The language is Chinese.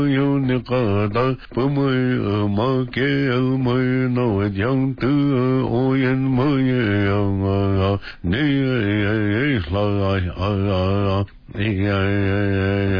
有那个的不没嘛给没那样的我也没样啊，你来啊啊啊，你呀。